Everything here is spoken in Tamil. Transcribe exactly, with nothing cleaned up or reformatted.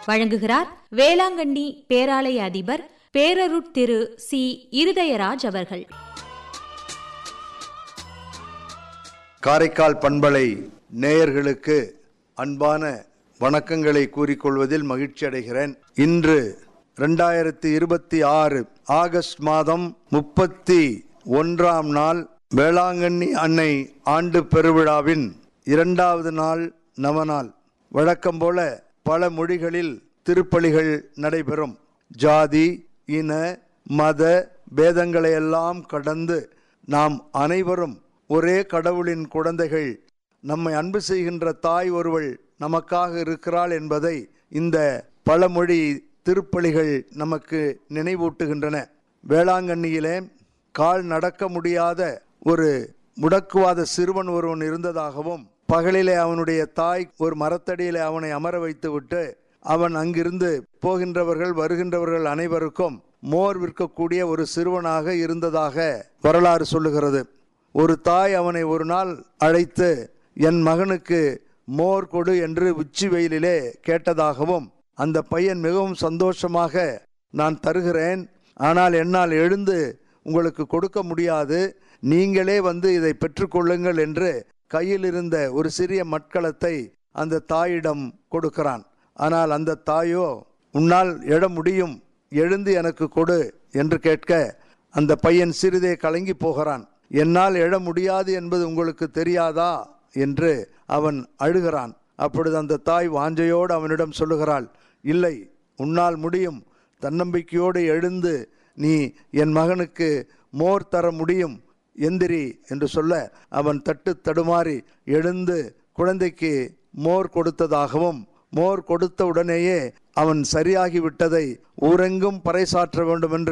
வழங்குகிறார் வேளாங்கண்ணி பேராலய அதிபர் பேரருட் திரு சி இருதயராஜ் அவர்கள். காரைக்கால் பண்பலை நேயர்களுக்கு அன்பான வணக்கங்களை கூறிக்கொள்வதில் மகிழ்ச்சி அடைகிறேன். இன்று இரண்டாயிரத்தி இருபத்தி ஆறு ஆகஸ்ட் மாதம் முப்பத்தி ஒன்றாம் நாள் வேளாங்கண்ணி அன்னை ஆண்டு பெருவிழாவின் இரண்டாவது நாள் நவநாள். வழக்கம் போல பல மொழிகளில் திருப்பலிகள் நடைபெறும். ஜாதி இன மத பேதங்களையெல்லாம் கடந்து நாம் அனைவரும் ஒரே கடவுளின் குழந்தைகள். நம்மை அன்பு செய்கின்ற தாய் ஒருவள் நமக்காக இருக்கிறாள் என்பதை இந்த பழமொழி திருப்பலிகள் நமக்கு நினைவூட்டுகின்றன. வேளாங்கண்ணியிலே கால் நடக்க முடியாத ஒரு முடக்குவாத சிறுவன் ஒருவன் இருந்ததாகவும், பகலிலே அவனுடைய தாய் ஒரு மரத்தடியிலே அவனை அமர வைத்து விட்டு அவன் அங்கிருந்து போகின்றவர்கள் வருகின்றவர்கள் அனைவருக்கும் மோர் விற்கக்கூடிய ஒரு சிறுவனாக இருந்ததாக வரலாறு சொல்லுகிறது. ஒரு தாய் அவனை ஒரு நாள் அழைத்து என் மகனுக்கு மோர் கொடு என்று உச்சி வெயிலிலே கேட்டதாகவும், அந்த பையன் மிகவும் சந்தோஷமாக நான் தருகிறேன், ஆனால் என்னால் எழுந்து உங்களுக்கு கொடுக்க முடியாது, நீங்களே வந்து இதை பெற்றுக்கொள்ளுங்கள் என்று கையில் இருந்த ஒரு சிறிய மட்கலத்தை அந்த தாயிடம் கொடுக்கிறான். ஆனால் அந்த தாயோ, உன்னால் எழ முடியும், எழுந்து எனக்கு கொடு என்று கேட்க அந்த பையன் சிறிதே கலங்கி போகிறான். என்னால் எழ முடியாது என்பது உங்களுக்கு தெரியாதா என்று அவன் அழுகிறான். அப்பொழுது அந்த தாய் வாஞ்சையோடு அவனிடம் சொல்லுகிறாள், இல்லை, உன்னால் முடியும், தன்னம்பிக்கையோடு எழுந்து நீ என் மகனுக்கு மோர் தர முடியும், எந்திரி என்று சொல்ல அவன் தட்டு தடுமாறி எழுந்து குழந்தைக்கு மோர் கொடுத்ததாகவும், மோர் கொடுத்த உடனேயே அவன் சரியாகி விட்டதை ஊரெங்கும் பறைசாற்ற வேண்டும் என்று